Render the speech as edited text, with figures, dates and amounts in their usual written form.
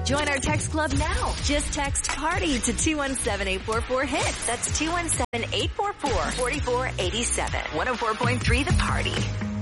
Join our text club now. Just text PARTY to 217-844-HIT. That's 217-844-4487. 104.3 The Party.